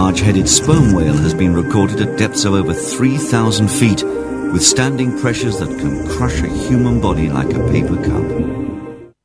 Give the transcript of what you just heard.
large-headed sperm whale has been recorded at depths of over 3,000 feet, withstanding pressures that can crush a human body like a paper cup.